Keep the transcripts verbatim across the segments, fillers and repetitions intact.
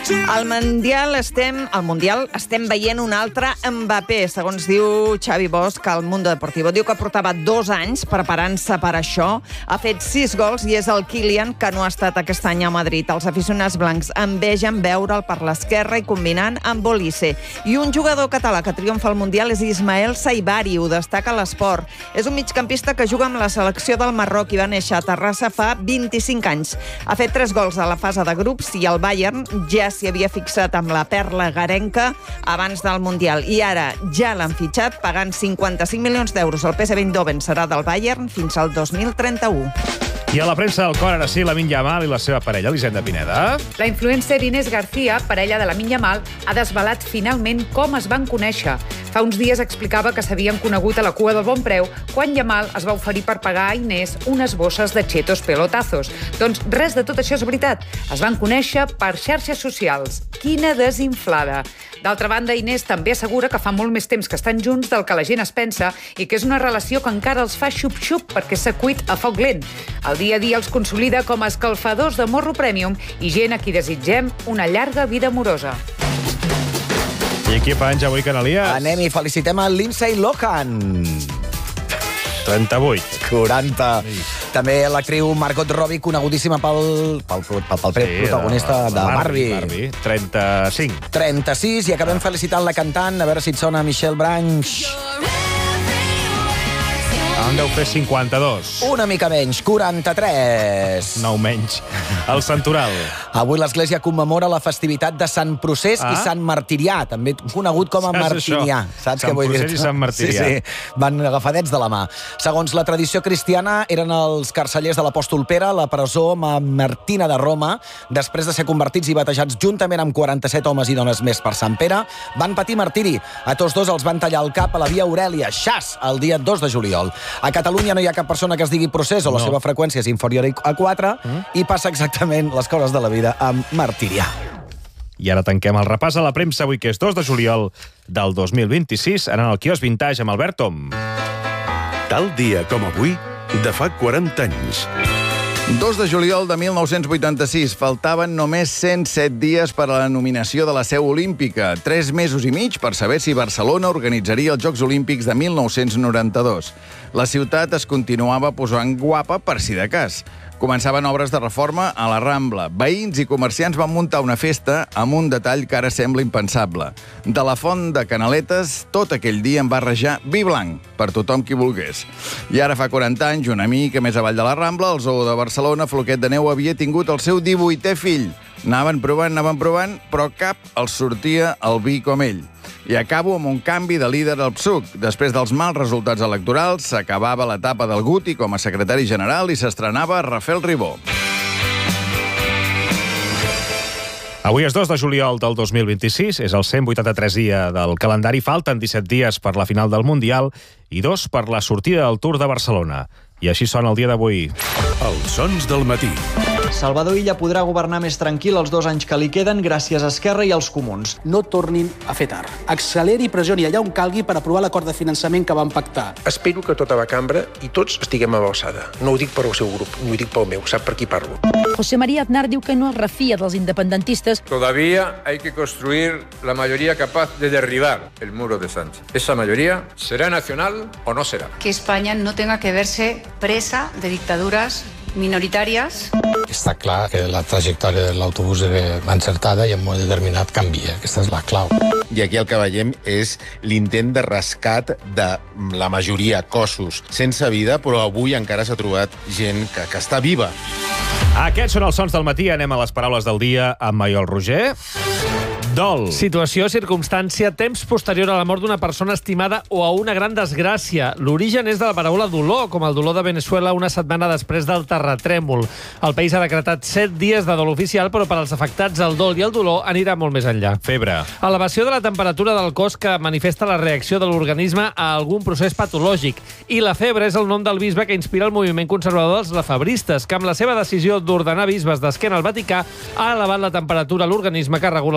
Al Mundial estem, al Mundial estem veient un altre Mbappé, segons diu Xavi Bosch al Mundo Deportivo. Diu que portava dos anys preparant-se per això. Ha fet sis gols i és el Kylian que no ha estat aquest any a Madrid. Els aficionats blancs envegen veure'l per l'esquerra i combinant amb Olise. I un jugador català que triomfa al Mundial és Ismael Saibari, ho destaca l'Esport. És un migcampista que juga amb la selecció del Marroc i va néixer a Terrassa fa vint-i-cinc anys. Ha fet tres gols a la fase de grups i el Bayern ja s'hi havia fixat amb la perla garenca abans del Mundial. I ara ja l'han fitxat pagant cinquanta-cinc milions d'euros. El P S V Eindhoven serà del Bayern fins al dos mil trenta-u. I a la premsa del cor, ara sí, Lamine Yamal i la seva parella, Elisenda Pineda. La influencer Inés García, parella de Lamine Yamal, ha desvelat finalment com es van conèixer. Fa uns dies explicava que s'havien conegut a la cua del Bon Preu quan Yamal es va oferir per pagar a Inés unes bosses de chetos pelotazos. Doncs res de tot això és veritat. Es van conèixer per xarxes socials. Quina desinflada! D'altra banda, Inés també assegura que fa molt més temps que estan junts del que la gent es pensa i que és una relació que encara els fa xup-xup perquè s'ha cuit a foc lent. El dia a dia els consolida com a escalfadors de morro premium i gent a qui desitgem una llarga vida amorosa. I aquí penja avui, Canalies? Anem i felicitem a Lindsay Lohan. trenta-vuit. quaranta. Sí. També l'actriu Margot Robbie, conegudíssima pel, pel, pel, pel sí, protagonista de, de, de Barbie. Barbie. trenta-cinc. trenta-sis, i acabem felicitant la cantant, a veure si et sona Michelle Branch. En deu fer cinquanta-dos. Una mica menys, quaranta-tres. Nou menys. El Santoral. Avui l'Església commemora la festivitat de Sant Procés ah? i Sant Martirià, també conegut com a Saps Martinià. Això? Saps Sant què vull dir? Procés i Sant Martirià. Sí, sí, van agafadets de la mà. Segons la tradició cristiana, eren els carcellers de l'apòstol Pere a la presó Martina de Roma. Després de ser convertits i batejats juntament amb quaranta-set homes i dones més per Sant Pere, van patir martiri. A tots dos els van tallar el cap a la via Aurèlia, Xas, el dia dos de juliol. A Catalunya no hi ha cap persona que es digui Procés o la no. seva freqüència és inferior a quatre mm. i passa exactament les coses de la vida amb Martirià. I ara tanquem el repàs a la premsa avui, que és dos de juliol del dos mil vint-i-sis, anant al quiosc Vintage amb Albert Tom. Tal dia com avui, de fa quaranta anys. dos de juliol de mil nou-cents vuitanta-sis. Faltaven només cent set dies per a la nominació de la seu olímpica. Tres mesos i mig per saber si Barcelona organitzaria els Jocs Olímpics de mil nou-cents noranta-dos. La ciutat es continuava posant guapa per si de cas. Començaven obres de reforma a la Rambla. Veïns i comerciants van muntar una festa amb un detall que ara sembla impensable. De la font de Canaletes, tot aquell dia en va rajar vi blanc per tothom qui volgués. I ara fa quaranta anys, una mica més avall de la Rambla, el zoo de Barcelona, Floquet de Neu, havia tingut el seu divuitè fill. Anaven provant, anaven provant, però cap els sortia el vi com ell. I acabo amb un canvi de líder al P S U C. Després dels mals resultats electorals, s'acabava l'etapa del Guti com a secretari general i s'estrenava Rafael Ribó. Avui és dos de juliol del dos mil vint-i-sis, és el cent vuitanta-tres dia del calendari, falten disset dies per la final del Mundial i dos per la sortida del Tour de Barcelona. I així sona el dia d'avui. Els sons del matí. Salvador Illa podrà governar més tranquil els dos anys que li queden gràcies a Esquerra i als Comuns. No tornin a fer tard. Acceleri i pressioni allà on calgui per aprovar l'acord de finançament que van pactar. Espero que tota la cambra i tots estiguem a l'alçada. No ho dic per al seu grup, no ho dic pel meu, sap per qui parlo. José María Aznar diu que no es refia dels independentistes. Todavía hay que construir la mayoría capaz de derribar el muro de Sánchez. Esa mayoría será nacional o no será. Que España no tenga que verse presa de dictaduras minoritàries. Està clar que la trajectòria de l'autobús era encertada i en un moment determinat canvia. Aquesta és la clau. I aquí el que veiem és l'intent de rescat de la majoria cossos sense vida, però avui encara s'ha trobat gent que, que està viva. Aquests són els sons del matí. Anem a les paraules del dia amb Maiol Roger. Dol. Situació, circumstància, temps posterior a la mort d'una persona estimada o a una gran desgràcia. L'origen és de la paraula dolor, com el dolor de Venezuela una setmana després del terratrèmol. El país ha decretat set dies de dol oficial, però per als afectats el dol i el dolor anirà molt més enllà. Febre. Elevació de la temperatura del cos que manifesta la reacció de l'organisme a algun procés patològic. I la febre és el nom del bisbe que inspira el moviment conservador dels lafebristes, que amb la seva decisió d'ordenar bisbes d'esquena al Vaticà ha elevat la temperatura a l'organisme que regula el catolicisme.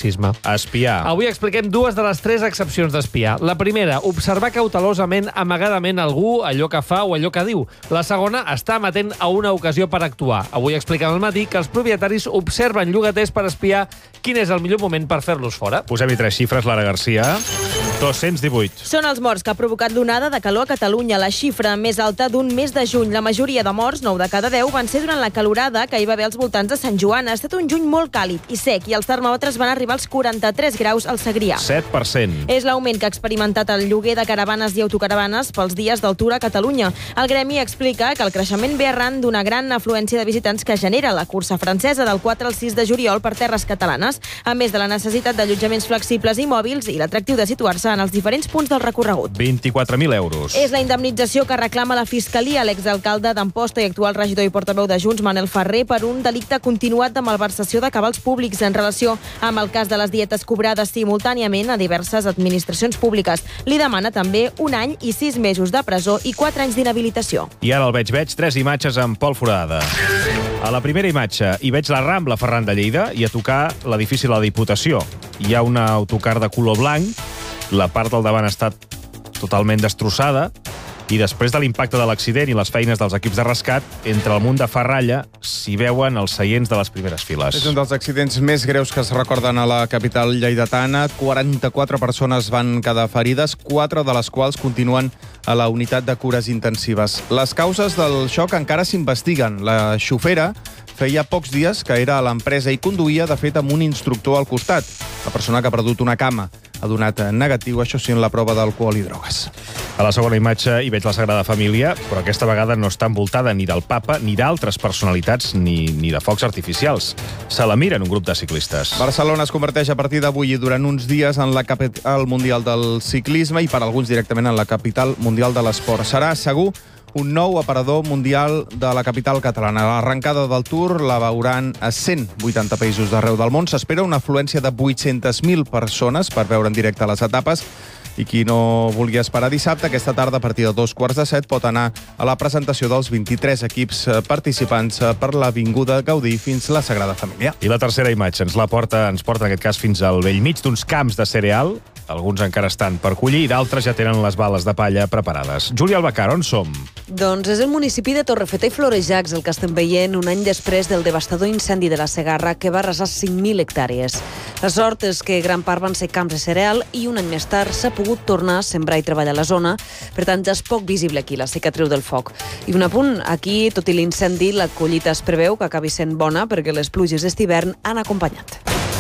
tecnicisme. Espiar. Avui expliquem dues de les tres accepcions d'espiar. La primera, observar cautelosament, amagadament algú, allò que fa o allò que diu. La segona, estar amatent a una ocasió per actuar. Avui expliquem al matí que els propietaris observen llogaters per espiar quin és el millor moment per fer-los fora. Posem-hi tres xifres, Lara Garcia. dos-cents divuit. Són els morts que ha provocat l'onada de calor a Catalunya, la xifra més alta d'un mes de juny. La majoria de morts, nou de cada deu, van ser durant la calorada que hi va haver als voltants de Sant Joan. Ha estat un juny molt càlid i sec i els termòmetres van arribar als quaranta-tres graus al Segrià. set per cent. És l'augment que ha experimentat el lloguer de caravanes i autocaravanes pels dies del Tour a Catalunya. El gremi explica que el creixement ve arran d'una gran afluència de visitants que genera la cursa francesa del quatre al sis de juliol per terres catalanes, a més de la necessitat d'allotjaments flexibles i mòbils i l'atractiu de situar-se en els diferents punts del recorregut. vint-i-quatre mil euros. És la indemnització que reclama la Fiscalia a l'exalcalde d'Amposta i actual regidor i portaveu de Junts, Manel Ferrer, per un delicte continuat de malversació de cabals públics en relació amb el cas de les dietes cobrades simultàniament a diverses administracions públiques. Li demana també un any i sis mesos de presó i quatre anys d'inhabilitació. I ara el veig-veig, tres imatges amb Pol Foradada. A la primera imatge hi veig la Rambla Ferran de Lleida i a tocar l'edifici de la Diputació. Hi ha una autocar de color blanc, la part del davant ha estat totalment destrossada i després de l'impacte de l'accident i les feines dels equips de rescat, entre el munt de ferralla s'hi veuen els seients de les primeres files. És un dels accidents més greus que es recorden a la capital lleidatana. quaranta-quatre persones van quedar ferides, quatre de les quals continuen a la unitat de cures intensives. Les causes del xoc encara s'investiguen. La xofera feia pocs dies que era a l'empresa i conduïa, de fet, amb un instructor al costat. La persona que ha perdut una cama ha donat negatiu, això sí, en la prova d'alcohol i drogues. A la segona imatge hi veig la Sagrada Família, però aquesta vegada no està envoltada ni del papa ni d'altres personalitats ni, ni de focs artificials. Se la miren un grup de ciclistes. Barcelona es converteix a partir d'avui i durant uns dies en la capital mundial del ciclisme i per alguns directament en la capital mundial de l'esport. Serà, segur, un nou aparador mundial de la capital catalana. L'arrencada del Tour la veuran a cent vuitanta països d'arreu del món. S'espera una afluència de vuit-centes mil persones per veure en directe les etapes. I qui no vulgui esperar dissabte, aquesta tarda, a partir de dos quarts de set, pot anar a la presentació dels vint-i-tres equips participants per l'Avinguda Gaudí fins a la Sagrada Família. I la tercera imatge ens la porta, ens porta en aquest cas fins al bell mig d'uns camps de cereal. Alguns encara estan per collir i d'altres ja tenen les bales de palla preparades. Júlia Albacar, on som? Doncs és el municipi de Torrefeta i Florejacs el que estem veient un any després del devastador incendi de la Segarra que va arrasar cinc mil hectàrees. La sort és que gran part van ser camps de cereal i un any més tard s'ha pogut tornar a sembrar i treballar a la zona, per tant ja és poc visible aquí la cicatriu del foc. I un apunt, aquí, tot i l'incendi, la collita es preveu que acabi sent bona perquè les pluges d'hivern han acompanyat.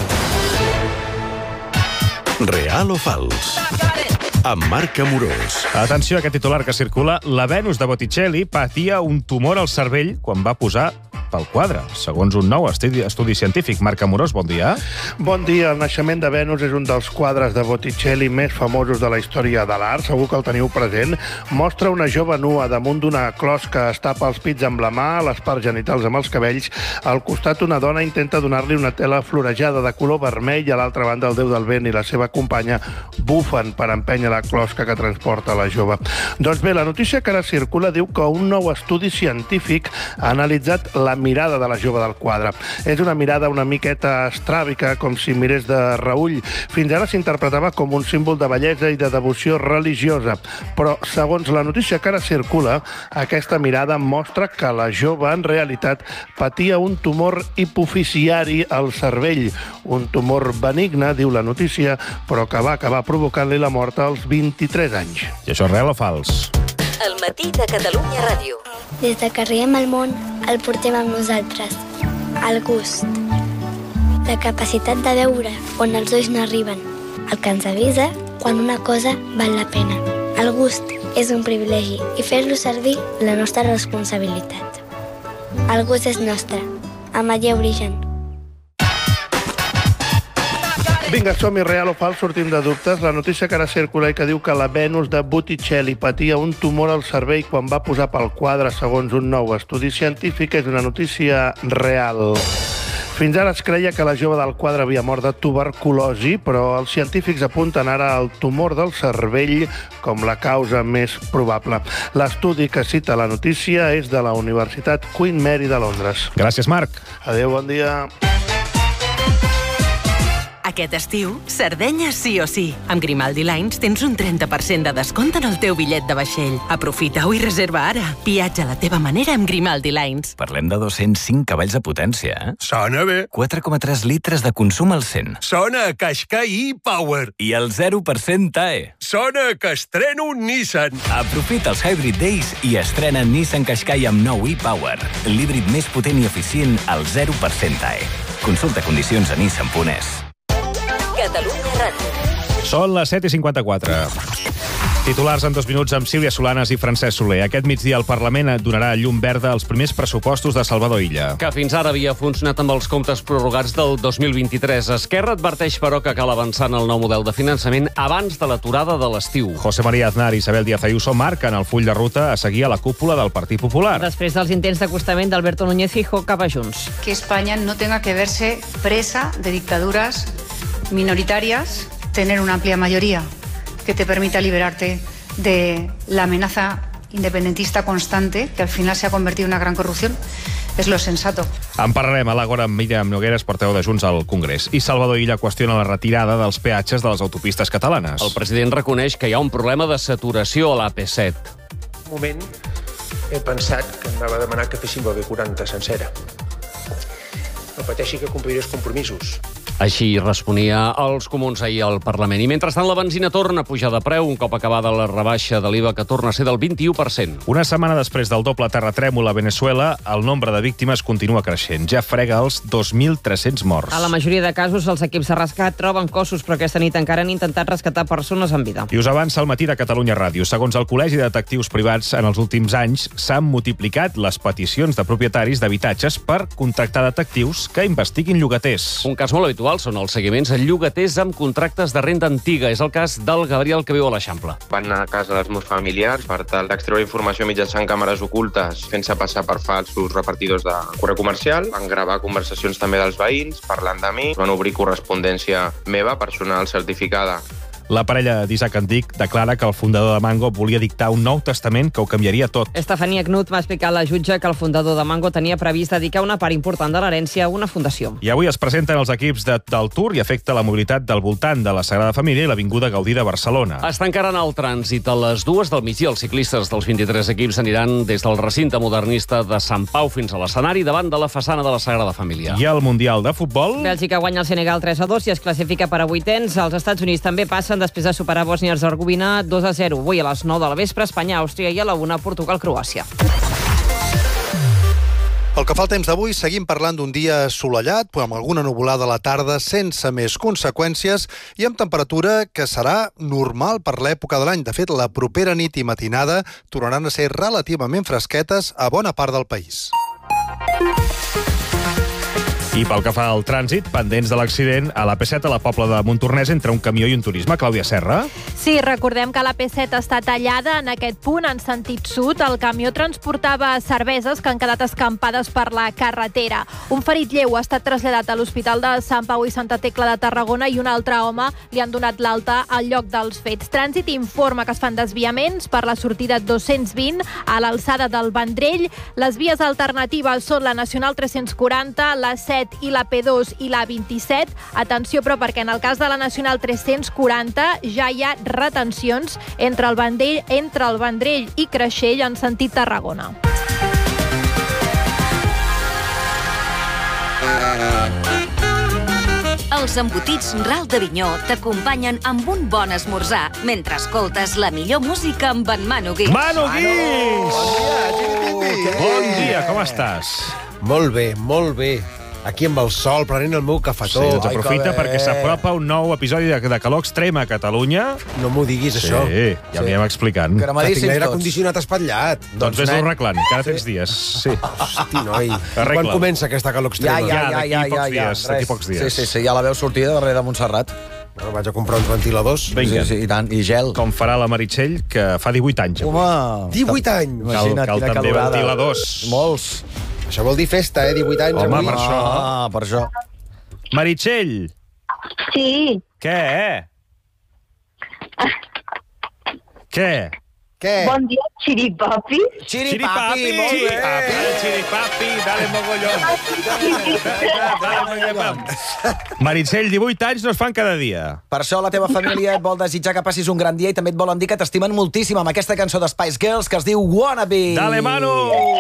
Real o fals? Amb Marc Amorós. Atenció a aquest titular que circula. La Venus de Botticelli patia un tumor al cervell quan va posar pel quadre, segons un nou estudi, estudi científic. Marc Amorós, bon dia. Bon dia. El naixement de Venus és un dels quadres de Botticelli més famosos de la història de l'art, segur que el teniu present. Mostra una jove nua damunt d'una closca, es tapa els pits amb la mà, les parts genitals amb els cabells. Al costat una dona intenta donar-li una tela florejada de color vermell i a l'altra banda el déu del vent i la seva companya bufen per empènyer la closca que transporta la jove. Doncs bé, la notícia que ara circula diu que un nou estudi científic ha analitzat la mirada de la jove del quadre. És una mirada una miqueta estràbica, com si mirés de reull. Fins ara s'interpretava com un símbol de bellesa i de devoció religiosa. Però, segons la notícia que ara circula, aquesta mirada mostra que la jove, en realitat, patia un tumor hipoficiari al cervell. Un tumor benigne, diu la notícia, però que va acabar provocant-li la mort als vint-i-tres anys. I això és real o fals? El matí de Catalunya Ràdio. Des de que arribem al món, el portem amb nosaltres. El gust. La capacitat de veure on els ulls no arriben. El que ens avisa quan una cosa val la pena. El gust és un privilegi i fer-lo servir la nostra responsabilitat. El gust és nostre. Amaya Origen. Vinga, som-hi, real o fals, sortim de dubtes. La notícia que ara circula i que diu que la Venus de Botticelli patia un tumor al cervell quan va posar pel quadre, segons un nou estudi científic, és una notícia real. Fins ara es creia que la jove del quadre havia mort de tuberculosi, però els científics apunten ara al tumor del cervell com la causa més probable. L'estudi que cita la notícia és de la Universitat Queen Mary de Londres. Gràcies, Marc. Adéu, bon dia. Aquest estiu, Sardenya sí o sí. Amb Grimaldi Lines tens un trenta per cent de descompte en el teu bitllet de vaixell. Aprofita-ho i reserva ara. Viatja a la teva manera amb Grimaldi Lines. Parlem de dos-cents cinc cavalls de potència, eh? Sona bé. quatre coma tres litres de consum al cent. Sona a Qashqai e-Power. I el zero per cent T A E. Sona que estreno un Nissan. Aprofita els Hybrid Days i estrena Nissan Qashqai amb nou e-Power. L'híbrid més potent i eficient al zero per cent T A E. Consulta condicions a nissan punt es. Catalunya Ràdio. Són les set i cinquanta-quatre. Titulars en dos minuts amb Sílvia Solanas i Francesc Soler. Aquest migdia el Parlament donarà llum verda als primers pressupostos de Salvador Illa. Que fins ara havia funcionat amb els comptes prorrogats del dos mil vint-i-tres. Esquerra adverteix, però, que cal avançar en el nou model de finançament abans de l'aturada de l'estiu. José María Aznar i Isabel Díaz Ayuso marquen el full de ruta a seguir a la cúpula del Partit Popular. Després dels intents d'acostament d'Alberto Núñez Fijo cap a Junts. Que España no tenga que verse presa de dictaduras minoritarias, tener una amplia mayoría que te permita liberarte de la amenaza independentista constante, que al final se ha convertido en una gran corrupción, es lo sensato. En parlarem a l'Agora amb Míriam Nogueras, portaveu de Junts al Congrés. I Salvador Illa qüestiona la retirada dels peatges de les autopistes catalanes. El president reconeix que hi ha un problema de saturació a l'A P set. Un moment he pensat que em anava a demanar que féssim la B quaranta sencera. No pateixi que compliré els compromisos. Així responia als comuns ahir al Parlament. I mentrestant la benzina torna a pujar de preu, un cop acabada la rebaixa de l'I V A, que torna a ser del vint-i-u per cent. Una setmana després del doble terratrèmol a Veneçuela, el nombre de víctimes continua creixent. Ja frega els dos mil tres-cents morts. A la majoria de casos, els equips de rescat troben cossos, però aquesta nit encara han intentat rescatar persones en vida. I us avança el matí de Catalunya Ràdio. Segons el Col·legi de Detectius Privats, en els últims anys s'han multiplicat les peticions de propietaris d'habitatges per contractar detectius que investiguin llogaters. Un cas molt habitual són els seguiments a llogaters amb contractes de renda antiga. És el cas del Gabriel, que viu a l'Eixample. Van anar a casa dels meus familiars per tal d'extreure informació mitjançant càmeres ocultes, fent-se passar per falsos repartidors de correu comercial. Van gravar conversacions també dels veïns, parlant de mi. Van obrir correspondència meva, personal certificada. La parella d'Isaac Andic declara que el fundador de Mango volia dictar un nou testament que ho canviaria tot. Estefania Knut va explicar a la jutge que el fundador de Mango tenia previst dedicar una part important de l'herència a una fundació. I avui es presenten els equips de, del Tour i afecta la mobilitat del voltant de la Sagrada Família i l'Avinguda Gaudí de Barcelona. Es tancaran el trànsit a les dues del migdia. Els ciclistes dels vint-i-tres equips aniran des del recinte modernista de Sant Pau fins a l'escenari davant de la façana de la Sagrada Família. I al Mundial de Futbol... Bèlgica guanya el Senegal tres a dos i es classifica per a vuitens. Els Estats Units també passen després de superar Bòsnia-Hercegovina dos a zero. Avui a les nou de la vespre, Espanya-Àustria i a la una, Portugal-Croàcia. Pel que fa al temps d'avui, seguim parlant d'un dia assolellat, amb alguna nuvolada a la tarda, sense més conseqüències i amb temperatura que serà normal per l'època de l'any. De fet, la propera nit i matinada tornaran a ser relativament fresquetes a bona part del país. I pel que fa al trànsit, pendents de l'accident a la P set a la Pobla de Montornès entre un camió i un turisme. Clàudia Serra? Sí, recordem que la P set està tallada en aquest punt, en sentit sud. El camió transportava cerveses que han quedat escampades per la carretera. Un ferit lleu ha estat traslladat a l'Hospital de Sant Pau i Santa Tecla de Tarragona i un altre home li han donat l'alta al lloc dels fets. Trànsit informa que es fan desviaments per la sortida dos-cents vint a l'alçada del Vendrell. Les vies alternatives són la Nacional tres-cents quaranta, la set i la P dos i la vint-i-set. Atenció, però, perquè en el cas de la Nacional tres-cents quaranta ja hi ha retencions entre el Vendrell, entre el Vendrell i Creixell en sentit Tarragona. Els embotits Ral d'Avinyó t'acompanyen amb un bon esmorzar mentre escoltes la millor música amb en Manu Guix. Manu Guix! Bon dia, Bon dia, com estàs? Molt bé, molt bé. Aquí amb el sol, prenent el meu cafetó. Sí, doncs aprofita perquè s'apropa un nou episodi de, de calor extrema a Catalunya. No m'ho diguis, sí, això. Sí, ja m'hi anem explicant. Que tinc l'aire condicionat espatllat. Doncs vés-ho arreglant, cada tens dies. Sí. Hosti, noi. Quan comença aquesta calor extrema? Ja, ja, ja, ja, ja, ja. D'aquí pocs dies. Sí, sí, sí, ja la veu sortida darrere de Montserrat. Bueno, vaig a comprar uns ventiladors. Vinga. Sí, sí, i tant, i gel. Com farà la Meritxell, que fa divuit anys. Home! divuit anys! Cal, cal també ventiladors. Molts. Això vol dir festa, eh? divuit anys. Home, avui. per això. Ah, per això. Meritxell! Sí. Què? Què? Què? Bon dia, xiripapi. Xiripapi, molt bé. Xiripapi, xiripapi, Dale, mogollón. Meritxell, divuit anys no es fan cada dia. Per això la teva família et vol desitjar que passis un gran dia i també et volen dir que t'estimen moltíssim amb aquesta cançó de Spice Girls que es diu Wannabe. Dale, Manu!